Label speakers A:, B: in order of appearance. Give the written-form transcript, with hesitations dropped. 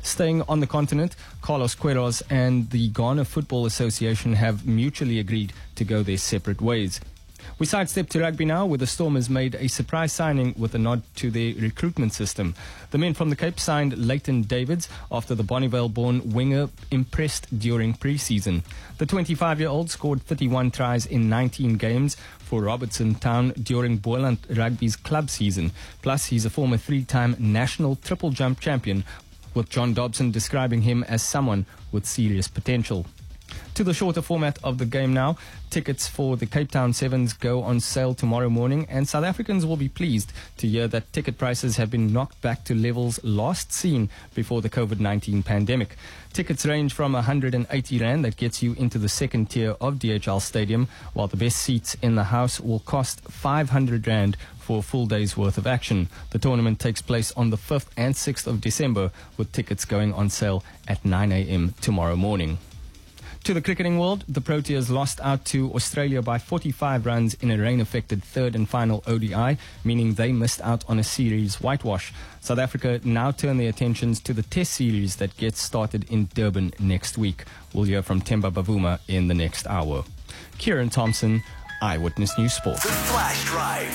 A: Staying on the continent, Carlos Queiroz and the Ghana Football Association have mutually agreed to go their separate ways. We sidestep to rugby now, where the Stormers made a surprise signing with a nod to their recruitment system. The men from the Cape signed Leighton Davids after the Bonneville-born winger impressed during pre-season. The 25-year-old scored 31 tries in 19 games for Robertson Town during Boland Rugby's club season. Plus, he's a former three-time national triple jump champion, with John Dobson describing him as someone with serious potential. To the shorter format of the game now, tickets for the Cape Town Sevens go on sale tomorrow morning, and South Africans will be pleased to hear that ticket prices have been knocked back to levels last seen before the COVID-19 pandemic. Tickets range from 180 Rand, that gets you into the second tier of DHL Stadium, while the best seats in the house will cost 500 Rand for a full day's worth of action. The tournament takes place on the 5th and 6th of December, with tickets going on sale at 9 a.m. tomorrow morning. To the cricketing world, the Proteas lost out to Australia by 45 runs in a rain-affected third and final ODI, meaning they missed out on a series whitewash. South Africa now turn their attentions to the Test series that gets started in Durban next week. We'll hear from Themba Bavuma in the next hour. Kieran Thompson, Eyewitness News Sport.
B: The Flash Drive.